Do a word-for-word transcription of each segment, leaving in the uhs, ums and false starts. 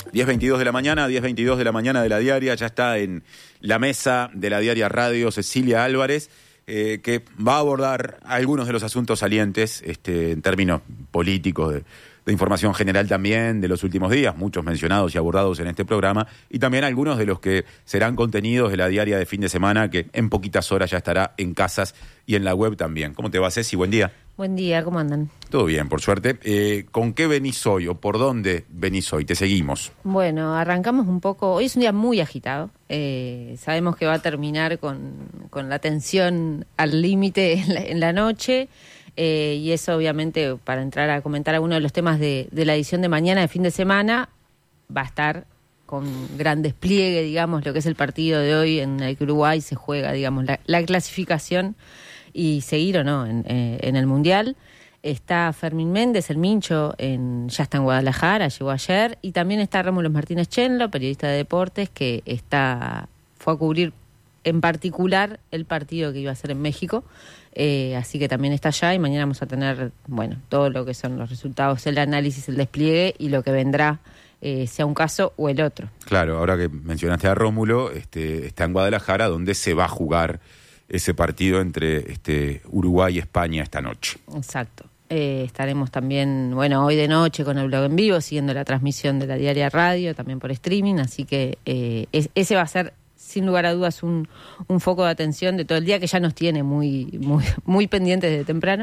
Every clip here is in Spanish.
diez veintidós de la mañana, diez veintidós de la mañana de la diaria, ya está en la mesa de la diaria Radio Cecilia Álvarez, eh, que va a abordar algunos de los asuntos salientes este, en términos políticos, de, de información general también de los últimos días, muchos mencionados y abordados en este programa, y también algunos de los que serán contenidos de la diaria de fin de semana, que en poquitas horas ya estará en casas y en la web también. ¿Cómo te va, Ceci? Buen día. Buen día, ¿cómo andan? Todo bien, por suerte. Eh, ¿Con qué venís hoy o por dónde venís hoy? Te seguimos. Bueno, arrancamos un poco. Hoy es un día muy agitado. Eh, sabemos que va a terminar con, con la tensión al límite en, en la noche. Eh, y eso, obviamente, para entrar a comentar algunos de los temas de, de la edición de mañana, de fin de semana, va a estar con gran despliegue, digamos, lo que es el partido de hoy en el que Uruguay se juega, digamos, la, la clasificación y seguir o no en, eh, en el Mundial. Está Fermín Méndez, el Mincho, en, ya está en Guadalajara, llegó ayer, y también está Rómulo Martínez Chenlo, periodista de deportes, que está fue a cubrir en particular el partido que iba a ser en México, eh, así que también está allá, y mañana vamos a tener, bueno, todo lo que son los resultados, el análisis, el despliegue y lo que vendrá, eh, sea un caso o el otro. Claro, ahora que mencionaste a Rómulo, este, está en Guadalajara, donde se va a jugar ese partido entre este, Uruguay y España esta noche. Exacto. Eh, estaremos también, bueno, hoy de noche con el blog en vivo, siguiendo la transmisión de la diaria Radio, también por streaming, así que eh, es, ese va a ser, sin lugar a dudas, un, un foco de atención de todo el día, que ya nos tiene muy, muy, muy pendientes desde temprano.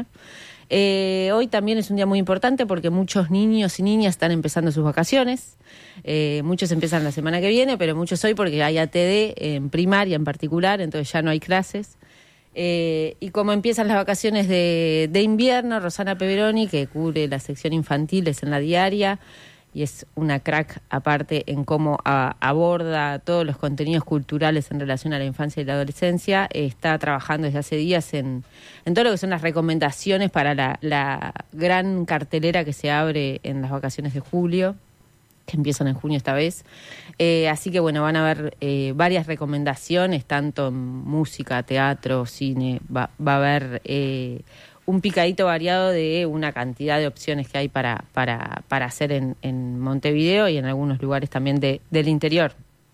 Eh, hoy también es un día muy importante porque muchos niños y niñas están empezando sus vacaciones. Eh, muchos empiezan la semana que viene, pero muchos hoy porque hay A T D en primaria en particular, entonces ya no hay clases. Eh, y como empiezan las vacaciones de, de invierno, Rosana Peveroni, que cubre la sección infantiles en la diaria, y es una crack aparte en cómo a, aborda todos los contenidos culturales en relación a la infancia y la adolescencia, eh, está trabajando desde hace días en, en todo lo que son las recomendaciones para la, la gran cartelera que se abre en las vacaciones de julio, que empiezan en junio esta vez. Eh, así que, bueno, van a haber eh, varias recomendaciones, tanto en música, teatro, cine, va, va a haber eh, un picadito variado de una cantidad de opciones que hay para, para, para hacer en, en Montevideo y en algunos lugares también de, del interior.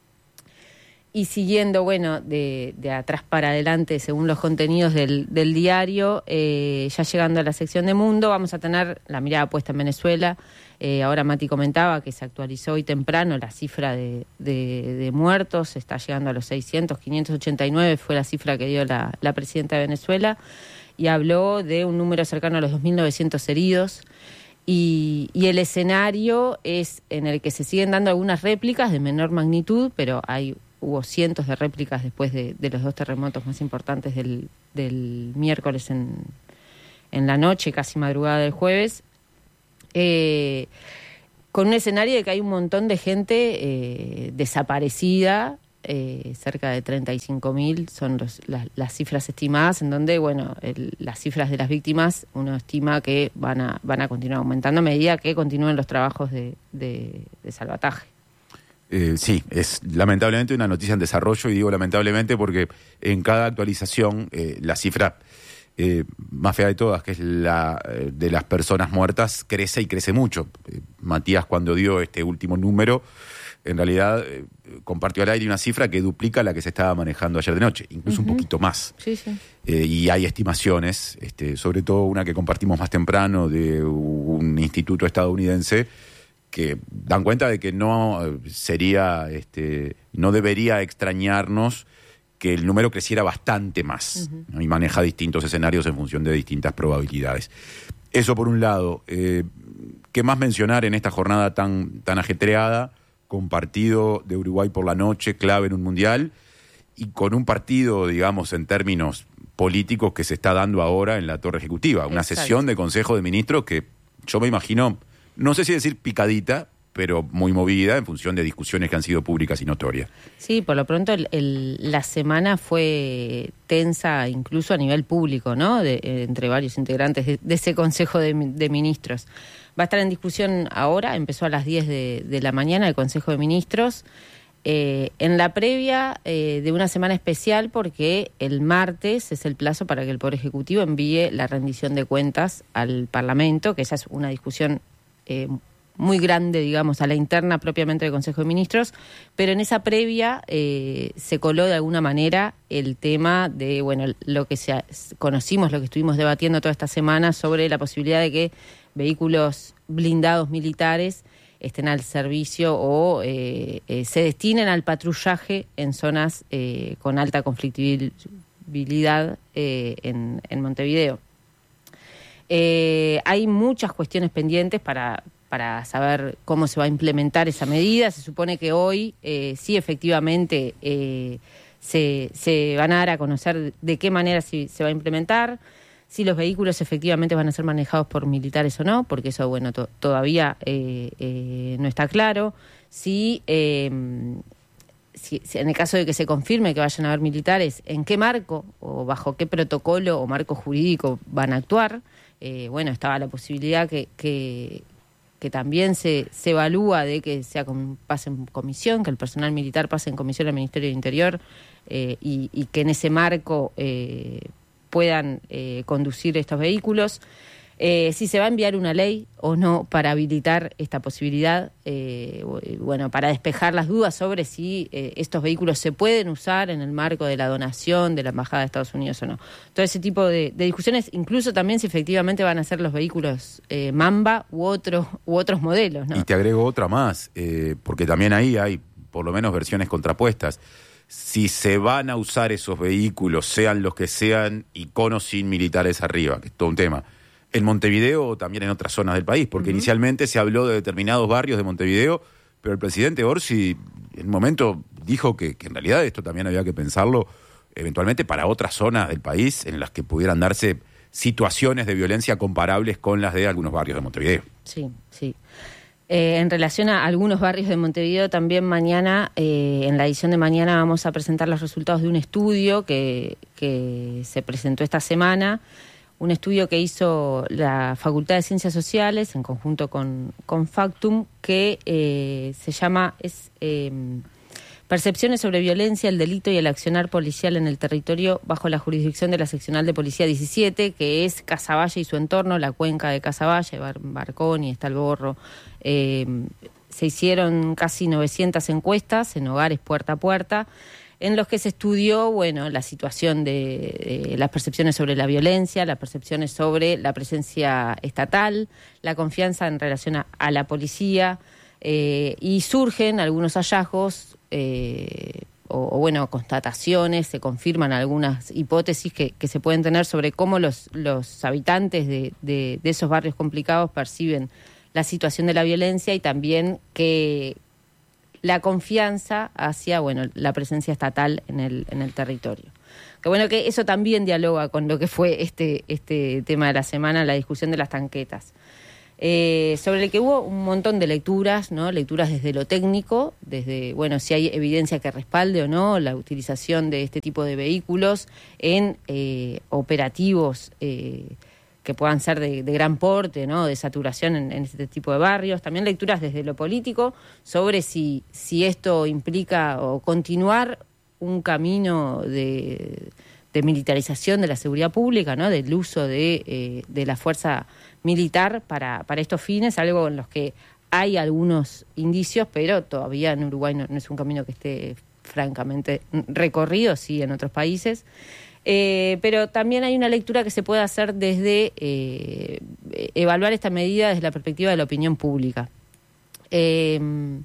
Y siguiendo, bueno, de, de atrás para adelante, según los contenidos del, del diario, eh, ya llegando a la sección de Mundo, vamos a tener la mirada puesta en Venezuela. Eh, ahora Mati comentaba que se actualizó hoy temprano la cifra de, de, de muertos, está llegando a los seiscientos, quinientos ochenta y nueve fue la cifra que dio la, la presidenta de Venezuela, y habló de un número cercano a los dos mil novecientos heridos. Y, y el escenario es en el que se siguen dando algunas réplicas de menor magnitud, pero hay hubo cientos de réplicas después de, de los dos terremotos más importantes del, del miércoles en, en la noche, casi madrugada del jueves, eh, con un escenario de que hay un montón de gente eh, desaparecida, eh, cerca de treinta y cinco mil son los, las, las cifras estimadas, en donde, bueno, el, las cifras de las víctimas uno estima que van a, van a continuar aumentando a medida que continúen los trabajos de, de, de salvataje. Eh, sí, es lamentablemente una noticia en desarrollo, y digo lamentablemente porque en cada actualización eh, la cifra eh, más fea de todas, que es la eh, de las personas muertas, crece y crece mucho. Eh, Matías, cuando dio este último número, en realidad eh, compartió al aire una cifra que duplica la que se estaba manejando ayer de noche, incluso uh-huh. un poquito más. Sí, sí. Eh, y hay estimaciones, este, sobre todo una que compartimos más temprano de un instituto estadounidense, que dan cuenta de que no sería, este, no debería extrañarnos que el número creciera bastante más, uh-huh. ¿no? Y maneja distintos escenarios en función de distintas probabilidades. Eso por un lado. Eh, ¿Qué más mencionar en esta jornada tan, tan ajetreada, con partido de Uruguay por la noche, clave en un mundial, y con un partido, digamos, en términos políticos que se está dando ahora en la Torre Ejecutiva? Una Exacto. sesión de Consejo de Ministros que yo me imagino, no sé si decir picadita, pero muy movida en función de discusiones que han sido públicas y notorias. Sí, por lo pronto el, el, la semana fue tensa incluso a nivel público, ¿no? De, eh, entre varios integrantes de, de ese Consejo de, de Ministros. Va a estar en discusión ahora, empezó a las diez de, de la mañana el Consejo de Ministros, eh, en la previa eh, de una semana especial, porque el martes es el plazo para que el Poder Ejecutivo envíe la rendición de cuentas al Parlamento, que esa es una discusión eh, muy grande, digamos, a la interna propiamente del Consejo de Ministros, pero en esa previa eh, se coló de alguna manera el tema de, bueno, lo que se, conocimos, lo que estuvimos debatiendo toda esta semana sobre la posibilidad de que vehículos blindados militares estén al servicio o eh, eh, se destinen al patrullaje en zonas eh, con alta conflictividad eh, en, en Montevideo. Eh, hay muchas cuestiones pendientes para, para saber cómo se va a implementar esa medida. Se supone que hoy eh, sí efectivamente eh, se, se van a dar a conocer de qué manera se, se va a implementar, si los vehículos efectivamente van a ser manejados por militares o no, porque eso bueno to- todavía eh, eh, no está claro. Si, eh, si, si en el caso de que se confirme que vayan a haber militares, en qué marco o bajo qué protocolo o marco jurídico van a actuar. Eh, bueno, estaba la posibilidad que, que, que también se, se evalúa de que sea con, pase en comisión, que el personal militar pase en comisión al Ministerio del Interior eh, y, y que en ese marco eh, puedan eh, conducir estos vehículos. Eh, si se va a enviar una ley o no para habilitar esta posibilidad, eh, bueno, para despejar las dudas sobre si eh, estos vehículos se pueden usar en el marco de la donación de la Embajada de Estados Unidos o no. Todo ese tipo de, de discusiones, incluso también si efectivamente van a ser los vehículos eh, Mamba u, otro, u otros modelos, ¿no? Y te agrego otra más, eh, porque también ahí hay por lo menos versiones contrapuestas. Si se van a usar esos vehículos, sean los que sean, y con o sin militares arriba, que es todo un tema. En Montevideo o también en otras zonas del país, porque uh-huh. inicialmente se habló de determinados barrios de Montevideo, pero el presidente Orsi en un momento dijo que, que en realidad esto también había que pensarlo eventualmente para otras zonas del país en las que pudieran darse situaciones de violencia comparables con las de algunos barrios de Montevideo. Sí, sí. Eh, en relación a algunos barrios de Montevideo, también mañana, eh, en la edición de mañana, vamos a presentar los resultados de un estudio que, que se presentó esta semana. Un estudio que hizo la Facultad de Ciencias Sociales en conjunto con, con Factum, que eh, se llama es eh, Percepciones sobre violencia, el delito y el accionar policial en el territorio bajo la jurisdicción de la Seccional de Policía diecisiete, que es Casaballe y su entorno, la cuenca de Casaballe, Bar- Barcón y está el Borro. Eh, se hicieron casi novecientas encuestas en hogares puerta a puerta, en los que se estudió, bueno, la situación de, de las percepciones sobre la violencia, las percepciones sobre la presencia estatal, la confianza en relación a, a la policía, eh, y surgen algunos hallazgos eh, o, o, bueno, constataciones, se confirman algunas hipótesis que, que se pueden tener sobre cómo los, los habitantes de, de, de esos barrios complicados perciben la situación de la violencia y también que la confianza hacia, bueno, la presencia estatal en el en el territorio. Que bueno, que eso también dialoga con lo que fue este este tema de la semana, la discusión de las tanquetas. Eh, sobre el que hubo un montón de lecturas, ¿no? Lecturas desde lo técnico, desde, bueno, si hay evidencia que respalde o no la utilización de este tipo de vehículos en eh, operativos eh, que puedan ser de, de gran porte, ¿no? De saturación en, en este tipo de barrios. También lecturas desde lo político sobre si, si esto implica o continuar un camino de, de militarización de la seguridad pública, ¿no? Del uso de, eh, de la fuerza militar para, para estos fines, algo en los que hay algunos indicios, pero todavía en Uruguay no, no es un camino que esté francamente recorrido, sí, en otros países. Eh, pero también hay una lectura que se puede hacer desde eh, evaluar esta medida desde la perspectiva de la opinión pública. Eh,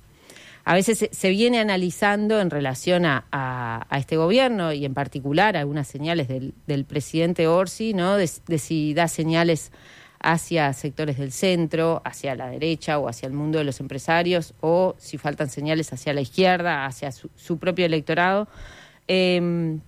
a veces se, se viene analizando en relación a, a, a este gobierno y en particular algunas señales del, del presidente Orsi, ¿no? De, de si da señales hacia sectores del centro, hacia la derecha o hacia el mundo de los empresarios, o si faltan señales hacia la izquierda, hacia su, su propio electorado. Eh,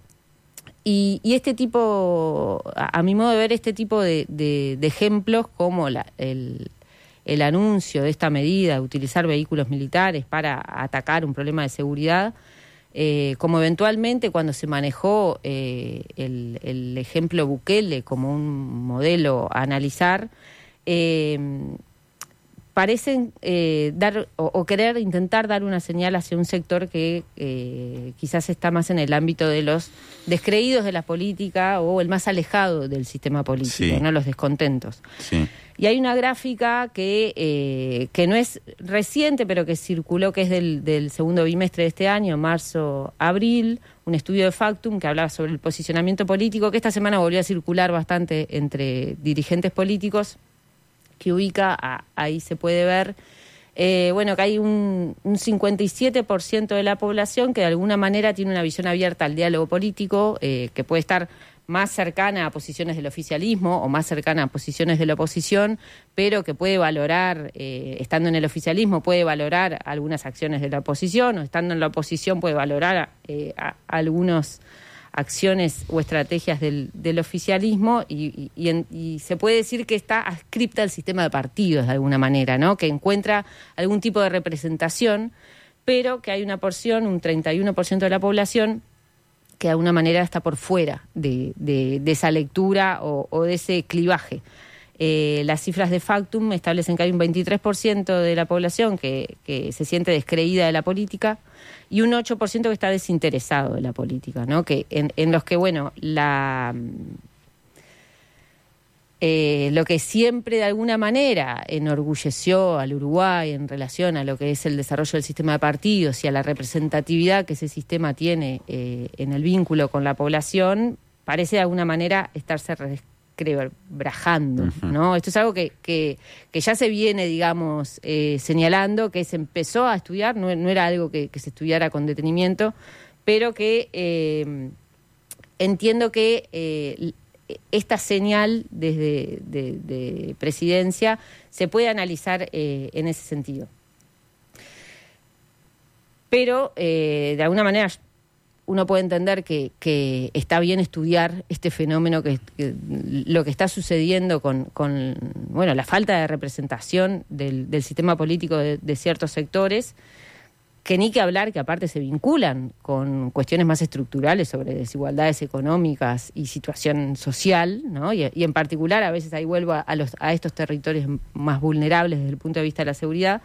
Y, y este tipo, a, a mi modo de ver, este tipo de, de, de ejemplos como la, el, el anuncio de esta medida de utilizar vehículos militares para atacar un problema de seguridad, eh, como eventualmente cuando se manejó eh, el, el ejemplo Bukele como un modelo a analizar, eh, parecen eh, dar o, o querer intentar dar una señal hacia un sector que eh, quizás está más en el ámbito de los descreídos de la política o el más alejado del sistema político, sí. ¿no? Los descontentos. Sí. Y hay una gráfica que, eh, que no es reciente, pero que circuló, que es del, del segundo bimestre de este año, marzo, abril, un estudio de Factum que hablaba sobre el posicionamiento político, que esta semana volvió a circular bastante entre dirigentes políticos, que ubica, a, ahí se puede ver, eh, bueno, que hay un, un cincuenta y siete por ciento de la población que de alguna manera tiene una visión abierta al diálogo político, eh, que puede estar más cercana a posiciones del oficialismo o más cercana a posiciones de la oposición, pero que puede valorar, eh, estando en el oficialismo, puede valorar algunas acciones de la oposición, o estando en la oposición puede valorar eh, a, a algunas acciones o estrategias del, del oficialismo, y, y, y, en, y se puede decir que está adscripta al sistema de partidos de alguna manera, ¿no? Que encuentra algún tipo de representación, pero que hay una porción, un treinta y uno por ciento de la población, que de alguna manera está por fuera de, de, de esa lectura o, o de ese clivaje. Eh, las cifras de Factum establecen que hay un veintitrés por ciento de la población que, que se siente descreída de la política y un ocho por ciento que está desinteresado de la política, ¿no? Que en, en los que, bueno, la... Eh, lo que siempre de alguna manera enorgulleció al Uruguay en relación a lo que es el desarrollo del sistema de partidos y a la representatividad que ese sistema tiene eh, en el vínculo con la población, parece de alguna manera estarse resquebrajando, uh-huh. ¿no? Esto es algo que, que, que ya se viene, digamos, eh, señalando, que se empezó a estudiar, no, no era algo que, que se estudiara con detenimiento, pero que eh, entiendo que... Eh, esta señal desde de, de presidencia se puede analizar eh, en ese sentido. Pero, eh, de alguna manera, uno puede entender que, que está bien estudiar este fenómeno, que, que lo que está sucediendo con, con bueno, la falta de representación del, del sistema político de, de ciertos sectores, que ni que hablar que aparte se vinculan con cuestiones más estructurales sobre desigualdades económicas y situación social, ¿no? Y, y en particular a veces ahí vuelvo a, a, los, a estos territorios más vulnerables desde el punto de vista de la seguridad.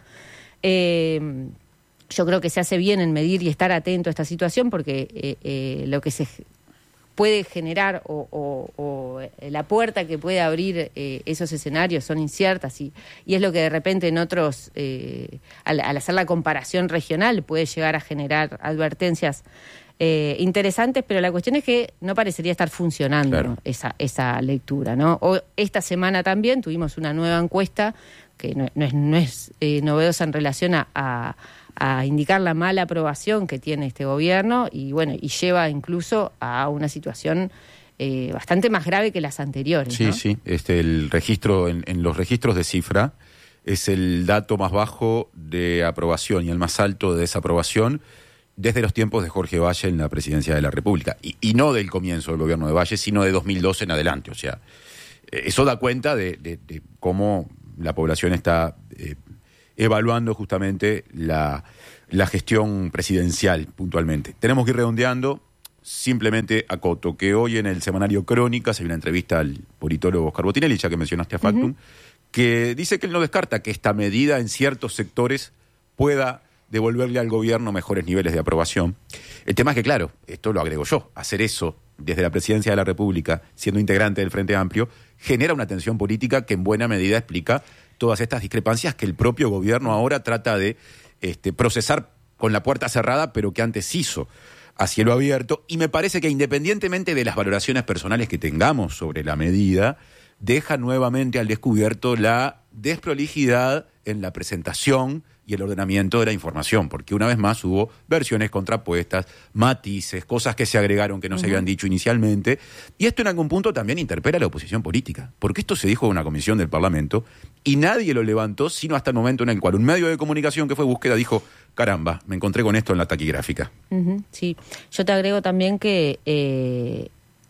Eh, yo creo que se hace bien en medir y estar atento a esta situación porque eh, eh, lo que se puede generar o, o, o la puerta que puede abrir eh, esos escenarios son inciertas y, y es lo que de repente en otros, eh, al, al hacer la comparación regional, puede llegar a generar advertencias eh, interesantes, pero la cuestión es que no parecería estar funcionando, claro, ¿no? esa, esa lectura, ¿no? O, esta semana también tuvimos una nueva encuesta que no, no es, no es eh, novedosa en relación a, a a indicar la mala aprobación que tiene este gobierno y bueno, y lleva incluso a una situación eh, bastante más grave que las anteriores. Sí, ¿no? sí, este, el registro, en, en los registros de cifra, es el dato más bajo de aprobación y el más alto de desaprobación desde los tiempos de Jorge Valle en la presidencia de la República. Y, y no del comienzo del gobierno de Valle, sino de dos mil doce en adelante. O sea, eso da cuenta de, de, de cómo la población está eh, evaluando justamente la, la gestión presidencial puntualmente. Tenemos que ir redondeando. Simplemente acoto que hoy en el semanario Crónicas hay una entrevista al politólogo Oscar Botinelli, ya que mencionaste a Factum, uh-huh. que dice que él no descarta que esta medida en ciertos sectores pueda devolverle al gobierno mejores niveles de aprobación. El tema es que, claro, esto lo agrego yo, hacer eso desde la presidencia de la República, siendo integrante del Frente Amplio, genera una tensión política que en buena medida explica todas estas discrepancias que el propio gobierno ahora trata de este, procesar con la puerta cerrada, pero que antes hizo a cielo abierto. Y me parece que independientemente de las valoraciones personales que tengamos sobre la medida, deja nuevamente al descubierto la desprolijidad en la presentación y el ordenamiento de la información, porque una vez más hubo versiones contrapuestas, matices, cosas que se agregaron que no uh-huh. se habían dicho inicialmente, y esto en algún punto también interpela a la oposición política, porque esto se dijo en una comisión del Parlamento y nadie lo levantó sino hasta el momento en el cual un medio de comunicación que fue Búsqueda dijo, caramba, me encontré con esto en la taquigráfica. Uh-huh. Sí, yo te agrego también que eh,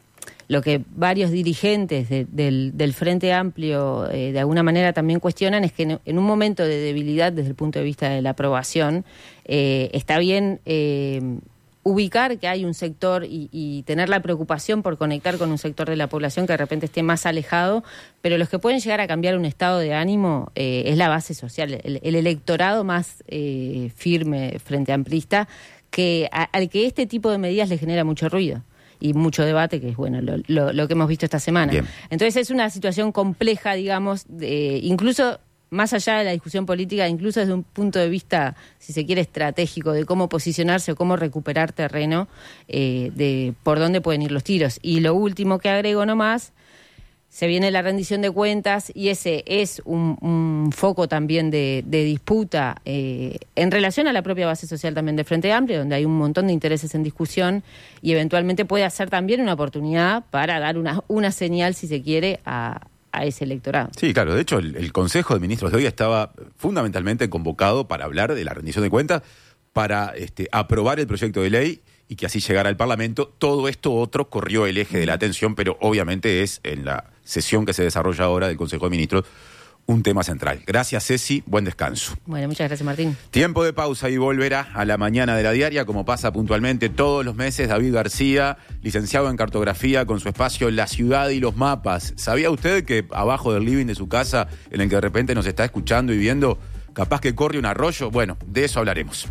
lo que varios dirigentes de, del, del Frente Amplio eh, de alguna manera también cuestionan es que en, en un momento de debilidad desde el punto de vista de la aprobación, eh, está bien eh, ubicar que hay un sector y, y tener la preocupación por conectar con un sector de la población que de repente esté más alejado, pero los que pueden llegar a cambiar un estado de ánimo eh, es la base social, el, el electorado más eh, firme frente amplista, que a, al que este tipo de medidas le genera mucho ruido. y mucho debate, que es bueno lo, lo, lo que hemos visto esta semana. Bien. Entonces es una situación compleja, digamos, de, incluso más allá de la discusión política, incluso desde un punto de vista, si se quiere, estratégico, de cómo posicionarse o cómo recuperar terreno, eh, de por dónde pueden ir los tiros. Y lo último que agrego nomás, se viene la rendición de cuentas y ese es un, un foco también de, de disputa eh, en relación a la propia base social también de Frente Amplio, donde hay un montón de intereses en discusión y eventualmente puede ser también una oportunidad para dar una, una señal, si se quiere, a a ese electorado. Sí, claro. De hecho, el, el Consejo de Ministros de hoy estaba fundamentalmente convocado para hablar de la rendición de cuentas, para este, aprobar el proyecto de ley y que así llegara al Parlamento. Todo esto otro corrió el eje de la atención, pero obviamente es en la sesión que se desarrolla ahora del Consejo de Ministros un tema central. Gracias, Ceci. Buen descanso. Bueno, muchas gracias, Martín. Tiempo de pausa y volverá a la mañana de la diaria, como pasa puntualmente todos los meses, David García, licenciado en cartografía, con su espacio La Ciudad y los Mapas. ¿Sabía usted que abajo del living de su casa, en el que de repente nos está escuchando y viendo, capaz que corre un arroyo? Bueno, de eso hablaremos.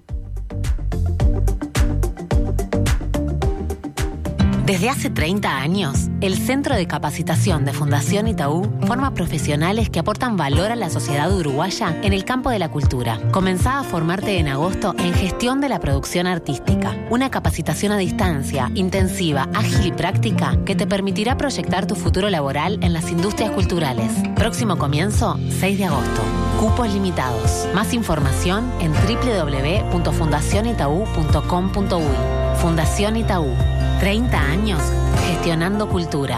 Desde hace treinta años, el Centro de Capacitación de Fundación Itaú forma profesionales que aportan valor a la sociedad uruguaya en el campo de la cultura. Comenzá a formarte en agosto en Gestión de la Producción Artística, una capacitación a distancia, intensiva, ágil y práctica que te permitirá proyectar tu futuro laboral en las industrias culturales. Próximo comienzo, seis de agosto. Cupos limitados. Más información en doble u doble u doble u punto fundación itaú punto com punto uy. Fundación Itaú. treinta años gestionando cultura.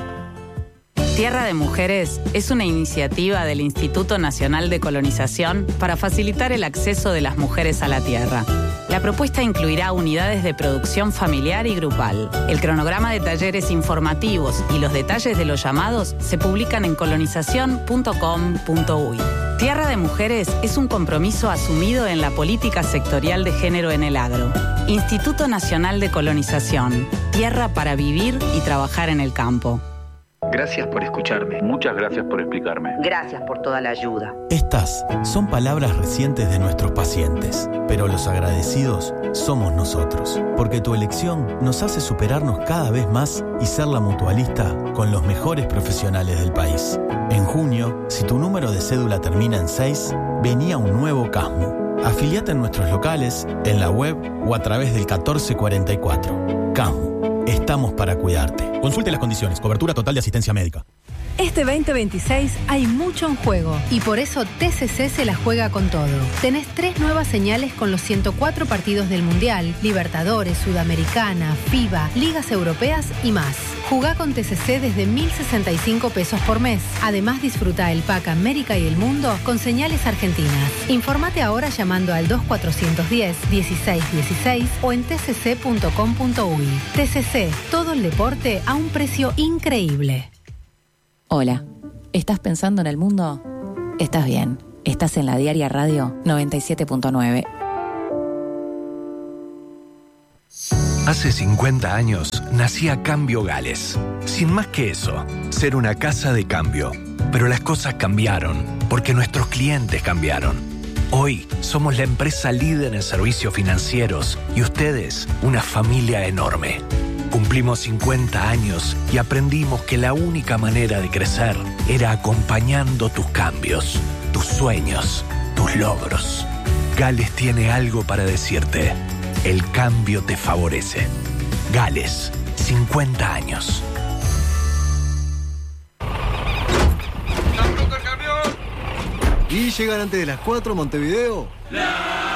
Tierra de Mujeres es una iniciativa del Instituto Nacional de Colonización para facilitar el acceso de las mujeres a la tierra. La propuesta incluirá unidades de producción familiar y grupal. El cronograma de talleres informativos y los detalles de los llamados se publican en colonización punto com punto uy. Tierra de Mujeres es un compromiso asumido en la política sectorial de género en el agro. Instituto Nacional de Colonización. Tierra para vivir y trabajar en el campo. Gracias por escucharme. Muchas gracias por explicarme. Gracias por toda la ayuda. Estas son palabras recientes de nuestros pacientes, pero los agradecidos somos nosotros, porque tu elección nos hace superarnos cada vez más y ser la mutualista con los mejores profesionales del país. En junio, si tu número de cédula termina en seis, venía un nuevo CASMU. Afiliate en nuestros locales, en la web o a través del catorce cuarenta y cuatro. CASMU. Estamos para cuidarte. Consulte las condiciones. Cobertura total de asistencia médica. Este veinte veintiséis hay mucho en juego y por eso T C C se la juega con todo. Tenés tres nuevas señales con los ciento cuatro partidos del Mundial, Libertadores, Sudamericana, FIBA, Ligas Europeas y más. Jugá con T C C desde mil sesenta y cinco pesos por mes. Además disfruta el Pack América y el Mundo con señales argentinas. Informate ahora llamando al dos cuatrocientos diez, dieciséis dieciséis o en t c c punto com punto uy. T C C, todo el deporte a un precio increíble. Hola, ¿estás pensando en el mundo? Estás bien, estás en la Diaria Radio noventa y siete punto nueve. Hace cincuenta años nacía Cambio Gales. Sin más que eso, ser una casa de cambio. Pero las cosas cambiaron, porque nuestros clientes cambiaron. Hoy somos la empresa líder en servicios financieros y ustedes una familia enorme. Cumplimos cincuenta años y aprendimos que la única manera de crecer era acompañando tus cambios, tus sueños, tus logros. Gales tiene algo para decirte. El cambio te favorece. Gales, cincuenta años. ¿Y llegan antes de las cuatro Montevideo?